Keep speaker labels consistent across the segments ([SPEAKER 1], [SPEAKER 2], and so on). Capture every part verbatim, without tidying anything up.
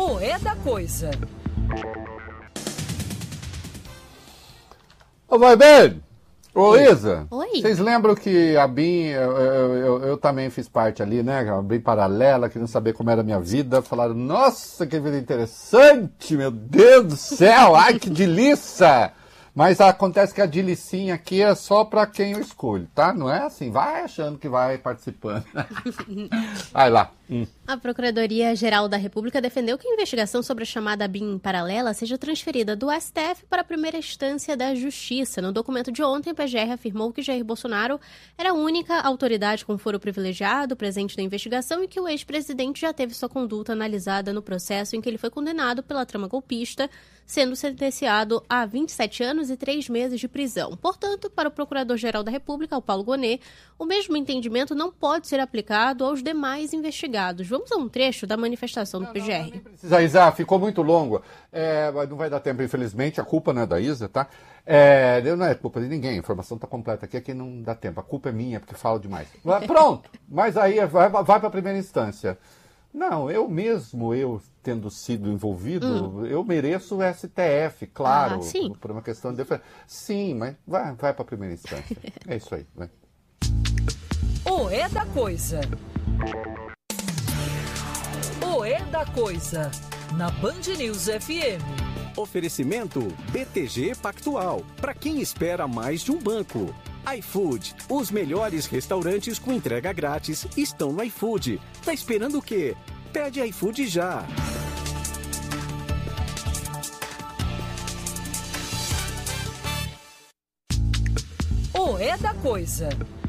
[SPEAKER 1] O É da Coisa.
[SPEAKER 2] Ô, vai bem! Ô, Isa,
[SPEAKER 3] Oi.
[SPEAKER 2] Vocês lembram que a B I M, eu, eu, eu, eu também fiz parte ali, né? A B I M paralela, querendo saber como era a minha vida. Falaram, nossa, que vida interessante, meu Deus do céu, ai, que delícia! Mas acontece que a delicinha aqui é só para quem eu escolho, tá? Não é assim, vai achando que vai participando. Vai lá. Hum.
[SPEAKER 3] A Procuradoria-Geral da República defendeu que a investigação sobre a chamada B I M paralela seja transferida do S T F para a primeira instância da Justiça. No documento de ontem, a P G R afirmou que Jair Bolsonaro era a única autoridade com foro privilegiado presente na investigação e que o ex-presidente já teve sua conduta analisada no processo em que ele foi condenado pela trama golpista, sendo sentenciado a vinte e sete anos e três meses de prisão. Portanto, para o Procurador-Geral da República, o Paulo Gonet, o mesmo entendimento não pode ser aplicado aos demais investigados. Vamos a um trecho da manifestação do
[SPEAKER 2] não,
[SPEAKER 3] P G R.
[SPEAKER 2] Não, não precisa, Isa, ficou muito longo. É, não vai dar tempo, infelizmente. A culpa não é da Isa, tá? É, não é culpa de ninguém. A informação está completa aqui, aqui não dá tempo. A culpa é minha, porque falo demais. Pronto, mas aí vai, vai para a primeira instância. Não, eu mesmo, eu tendo sido envolvido, hum. eu mereço o S T F, claro,
[SPEAKER 3] ah, sim.
[SPEAKER 2] por uma questão de defesa. Sim, mas vai, vai para a primeira instância. É isso aí. Vai.
[SPEAKER 1] O É da Coisa. O É da Coisa, na Band News F M.
[SPEAKER 4] Oferecimento B T G Pactual, para quem espera mais de um banco. iFood, os melhores restaurantes com entrega grátis estão no iFood. Tá esperando o quê? Pede iFood já.
[SPEAKER 1] O É da Coisa.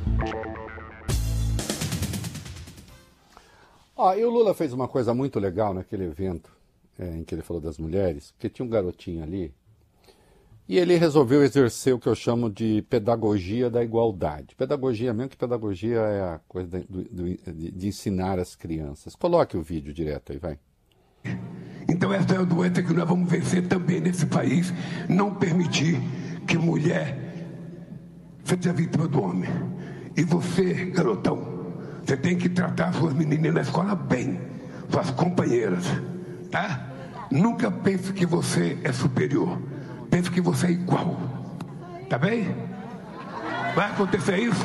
[SPEAKER 2] Ó, e o Lula fez uma coisa muito legal naquele evento é, em que ele falou das mulheres, porque tinha um garotinho ali, e ele resolveu exercer o que eu chamo de pedagogia da igualdade. Pedagogia mesmo, que pedagogia é a coisa de, de, de ensinar as crianças. Coloque o vídeo direto aí, vai.
[SPEAKER 5] Então essa é a doença que nós vamos vencer também nesse país, não permitir que mulher seja vítima do homem. E você, garotão, você tem que tratar suas meninas na escola bem, suas companheiras, tá? Nunca pense que você é superior. Pense que você é igual. Tá bem? Vai acontecer isso?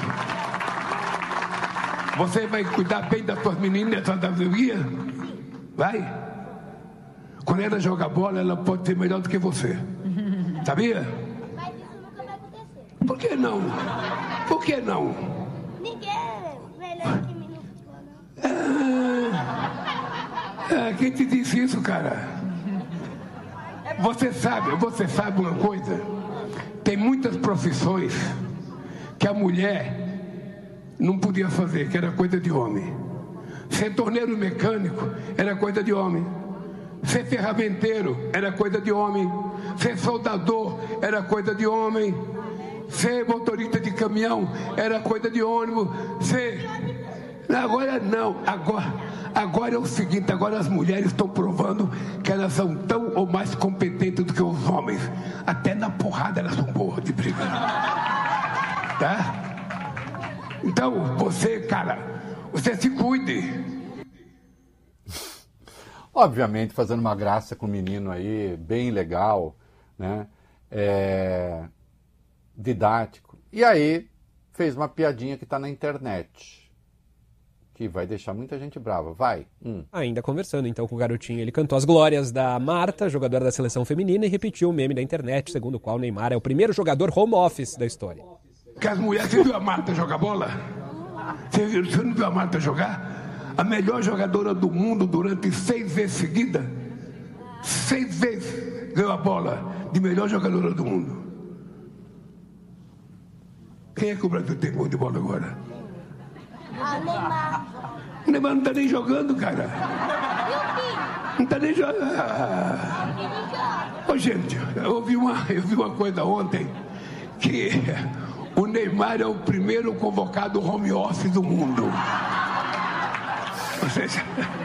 [SPEAKER 5] Você vai cuidar bem das suas meninas, das suas amigas? Vai? Quando ela joga bola, ela pode ser melhor do que você. Sabia?
[SPEAKER 6] Mas isso nunca vai acontecer.
[SPEAKER 5] Por que não? Por que não?
[SPEAKER 6] Ninguém é melhor que mim no futebol, não.
[SPEAKER 5] Ah, ah, quem te disse isso, cara? Você sabe, você sabe uma coisa? Tem muitas profissões que a mulher não podia fazer, que era coisa de homem. Ser torneiro mecânico era coisa de homem. Ser ferramenteiro era coisa de homem. Ser soldador era coisa de homem. Ser motorista de caminhão era coisa de ônibus. Ser... Agora não, agora, agora é o seguinte, agora as mulheres estão provando que elas são tão ou mais competentes do que os homens. Até na porrada elas são boas de briga. Tá? Então, você, cara, você se cuide.
[SPEAKER 2] Obviamente, fazendo uma graça com o menino aí, bem legal, né? É... didático. E aí, fez uma piadinha que está na internet, que vai deixar muita gente brava. Vai. Hum.
[SPEAKER 7] Ainda conversando então com o garotinho, ele cantou as glórias da Marta, jogadora da seleção feminina, e repetiu o meme da internet, segundo o qual o Neymar é o primeiro jogador home office da história.
[SPEAKER 5] Que as mulheres, você viu a Marta jogar bola? Você, viu, você não viu a Marta jogar? A melhor jogadora do mundo durante seis vezes seguida. Seis vezes ganhou a bola de melhor jogadora do mundo. Quem é que o Brasil tem gol de bola agora?
[SPEAKER 6] Ah, Neymar.
[SPEAKER 5] O Neymar não tá nem jogando, cara. Não tá nem jogando. Ô, gente, eu vi uma, eu vi uma coisa ontem, que o Neymar é o primeiro convocado home office do mundo. Ou seja...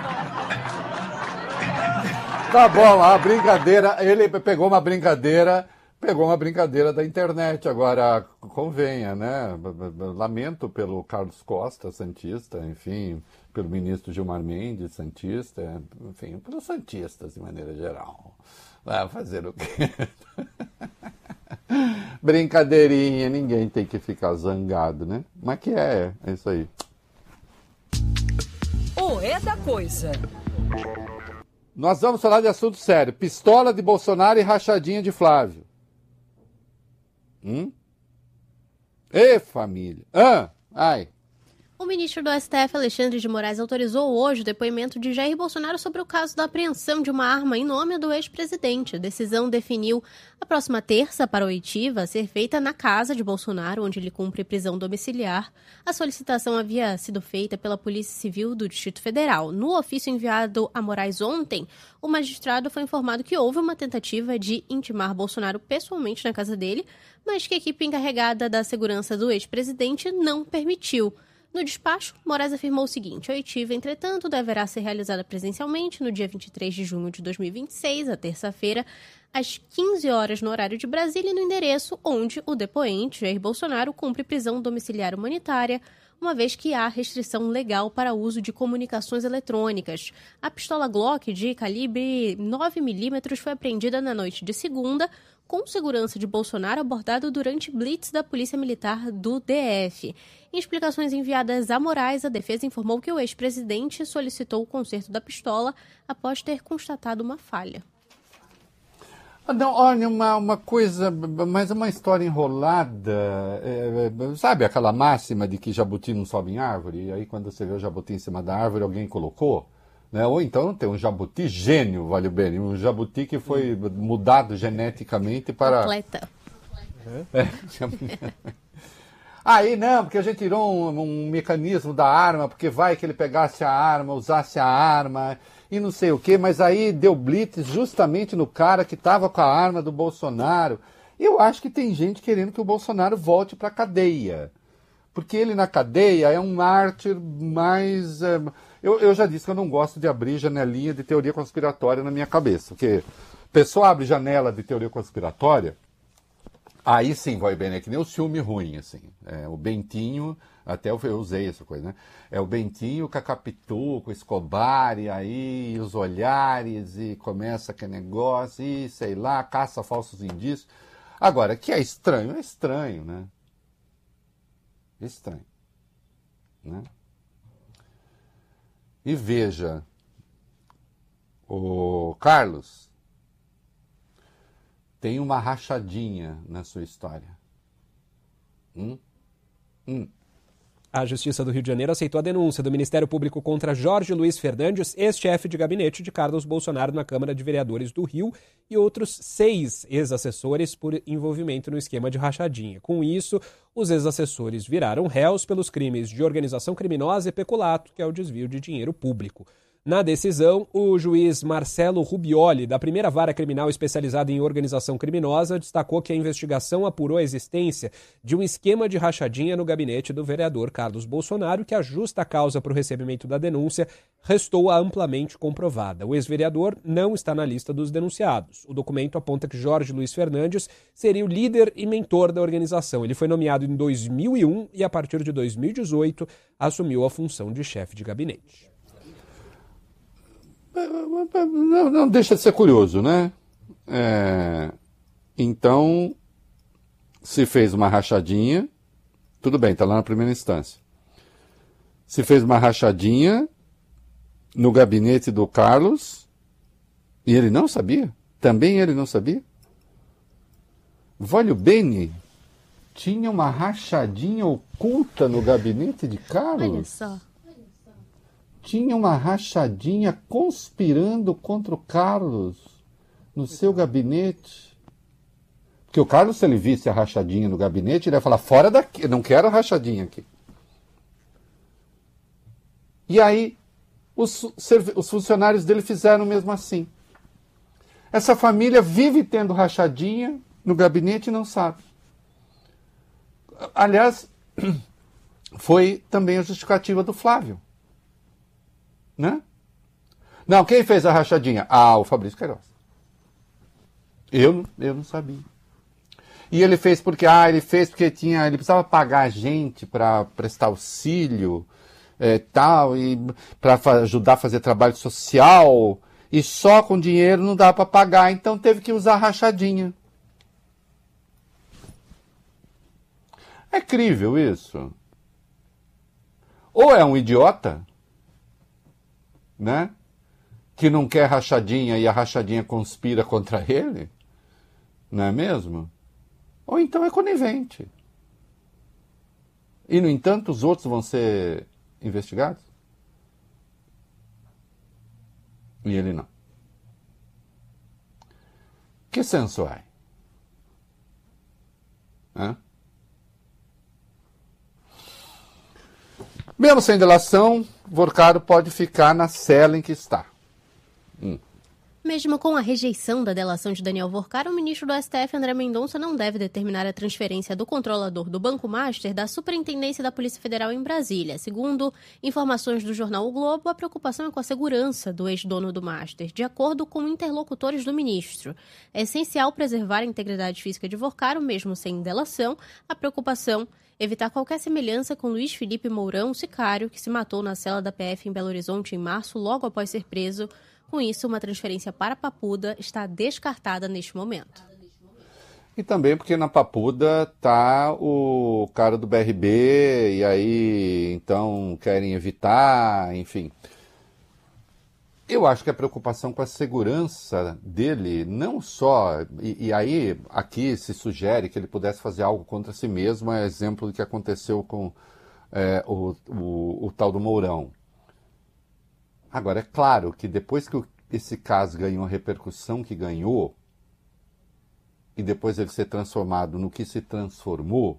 [SPEAKER 2] Tá bom, a brincadeira, ele pegou uma brincadeira, pegou uma brincadeira da internet. Agora, convenha, né? Lamento pelo Carlos Costa, santista, enfim, pelo ministro Gilmar Mendes, santista, enfim, pelos santistas de maneira geral. Vai fazer o quê? Brincadeirinha, ninguém tem que ficar zangado, né? Mas que é, é isso aí.
[SPEAKER 1] O É da Coisa.
[SPEAKER 2] Nós vamos falar de assunto sério. Pistola de Bolsonaro e rachadinha de Flávio. Hum? Ê, família. Ah, ai.
[SPEAKER 3] O ministro do S T F, Alexandre de Moraes, autorizou hoje o depoimento de Jair Bolsonaro sobre o caso da apreensão de uma arma em nome do ex-presidente. A decisão definiu a próxima terça para a oitiva ser feita na casa de Bolsonaro, onde ele cumpre prisão domiciliar. A solicitação havia sido feita pela Polícia Civil do Distrito Federal. No ofício enviado a Moraes ontem, o magistrado foi informado que houve uma tentativa de intimar Bolsonaro pessoalmente na casa dele, mas que a equipe encarregada da segurança do ex-presidente não permitiu. No despacho, Moraes afirmou o seguinte: a oitiva, entretanto, deverá ser realizada presencialmente no dia vinte e três de junho de dois mil e vinte e seis, a terça-feira, às quinze horas no horário de Brasília e no endereço onde o depoente, Jair Bolsonaro, cumpre prisão domiciliar humanitária, uma vez que há restrição legal para o uso de comunicações eletrônicas. A pistola Glock de calibre nove milímetros foi apreendida na noite de segunda, com segurança de Bolsonaro, abordado durante blitz da Polícia Militar do D F. Em explicações enviadas a Moraes, a defesa informou que o ex-presidente solicitou o conserto da pistola após ter constatado uma falha.
[SPEAKER 2] Não, olha, uma, uma coisa, mas uma história enrolada, é, sabe aquela máxima de que jabuti não sobe em árvore? E aí quando você vê o jabuti em cima da árvore, alguém colocou? Né? Ou então tem um jabuti gênio, vale bem, um jabuti que foi mudado geneticamente para...
[SPEAKER 3] Atleta.
[SPEAKER 2] É. Aí não, porque a gente tirou um, um mecanismo da arma, porque vai que ele pegasse a arma, usasse a arma e não sei o quê, mas aí deu blitz justamente no cara que estava com a arma do Bolsonaro. E eu acho que tem gente querendo que o Bolsonaro volte para a cadeia. Porque ele na cadeia é um mártir mais... É, eu, eu já disse que eu não gosto de abrir janelinha de teoria conspiratória na minha cabeça. Porque a pessoa abre janela de teoria conspiratória, aí sim vai bem, é que nem o ciúme ruim, assim. É, o Bentinho, até eu, eu usei essa coisa, né? É o Bentinho com a Capitu, com o Escobar, e aí os olhares, e começa aquele negócio, e sei lá, caça falsos indícios. Agora, que é estranho, é estranho, né? Estranho. Né? E veja, o Carlos tem uma rachadinha na sua história. Hum? Hum.
[SPEAKER 7] A Justiça do Rio de Janeiro aceitou a denúncia do Ministério Público contra Jorge Luiz Fernandes, ex-chefe de gabinete de Carlos Bolsonaro na Câmara de Vereadores do Rio, e outros seis ex-assessores por envolvimento no esquema de rachadinha. Com isso, os ex-assessores viraram réus pelos crimes de organização criminosa e peculato, que é o desvio de dinheiro público. Na decisão, o juiz Marcelo Rubioli, da primeira vara criminal especializada em organização criminosa, destacou que a investigação apurou a existência de um esquema de rachadinha no gabinete do vereador Carlos Bolsonaro, que a justa causa para o recebimento da denúncia restou amplamente comprovada. O ex-vereador não está na lista dos denunciados. O documento aponta que Jorge Luiz Fernandes seria o líder e mentor da organização. Ele foi nomeado em dois mil e um e, a partir de dois mil e dezoito, assumiu a função de chefe de gabinete.
[SPEAKER 2] Não, não deixa de ser curioso, né? É, então, se fez uma rachadinha, tudo bem, está lá na primeira instância. Se fez uma rachadinha no gabinete do Carlos e ele não sabia? Também ele não sabia? Vólio Bene tinha uma rachadinha oculta no gabinete de Carlos?
[SPEAKER 3] Olha só.
[SPEAKER 2] Tinha uma rachadinha conspirando contra o Carlos no seu gabinete. Porque o Carlos, se ele visse a rachadinha no gabinete, ele ia falar, fora daqui, eu não quero a rachadinha aqui. E aí, os, os funcionários dele fizeram mesmo assim. Essa família vive tendo rachadinha no gabinete e não sabe. Aliás, foi também a justificativa do Flávio. Né? Não, quem fez a rachadinha? Ah, o Fabrício Queiroz. Eu, eu não sabia. E ele fez porque, ah, ele fez porque tinha, ele precisava pagar gente para prestar auxílio é, tal, e para ajudar a fazer trabalho social, e só com dinheiro não dá para pagar, então teve que usar rachadinha. É crível isso? Ou é um idiota, né? Que não quer rachadinha e a rachadinha conspira contra ele, não é mesmo? Ou então é conivente. E, no entanto, os outros vão ser investigados? E ele não. Que senso é? Hã? Mesmo sem delação, Vorcaro pode ficar na cela em que está. Hum.
[SPEAKER 3] Mesmo com a rejeição da delação de Daniel Vorcaro, o ministro do S T F, André Mendonça, não deve determinar a transferência do controlador do Banco Master da Superintendência da Polícia Federal em Brasília. Segundo informações do jornal O Globo, a preocupação é com a segurança do ex-dono do Master. De acordo com interlocutores do ministro, é essencial preservar a integridade física de Vorcaro, mesmo sem delação. A preocupação é evitar qualquer semelhança com Luiz Felipe Mourão, sicário, que se matou na cela da P F em Belo Horizonte em março, logo após ser preso. Com isso, uma transferência para Papuda está descartada neste momento.
[SPEAKER 2] E também porque na Papuda tá o cara do B R B, e aí então querem evitar, enfim. Eu acho que a preocupação com a segurança dele, não só, e, e aí aqui se sugere que ele pudesse fazer algo contra si mesmo, é exemplo do que aconteceu com é, o, o, o tal do Mourão. Agora, é claro que depois que esse caso ganhou a repercussão que ganhou, e depois ele ser transformado no que se transformou,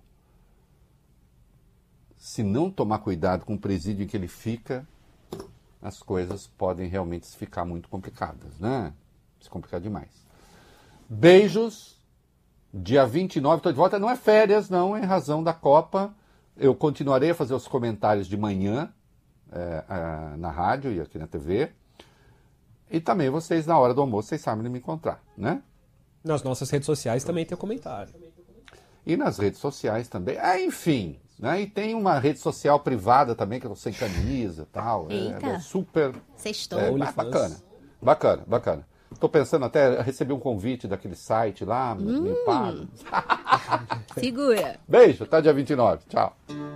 [SPEAKER 2] se não tomar cuidado com o presídio em que ele fica, as coisas podem realmente ficar muito complicadas, né? Se complicar demais. Beijos. Dia vinte e nove, estou de volta. Não é férias, não, em razão da Copa. Eu continuarei a fazer os comentários de manhã, É, é, na rádio e aqui na T V. E também vocês, na hora do almoço, vocês sabem me encontrar, né?
[SPEAKER 7] Nas nossas redes sociais também tem o comentário.
[SPEAKER 2] E nas redes sociais também. É, enfim, né? E tem uma rede social privada também, que eu tô sem camisa e tal.
[SPEAKER 3] Eita.
[SPEAKER 2] É, é super...
[SPEAKER 3] Sextou.
[SPEAKER 2] É, bacana, bacana, bacana. Tô pensando até receber um convite daquele site lá, hum. meio pago.
[SPEAKER 3] Segura.
[SPEAKER 2] Beijo, até dia vinte e nove. Tchau.